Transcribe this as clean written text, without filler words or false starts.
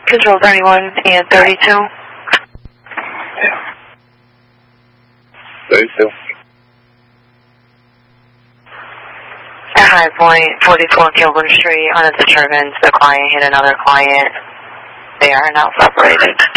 Control 31 and 32. Yeah. 32. At High Point, 44 Kilburn Street, undetermined. The client hit another client. They are now separated.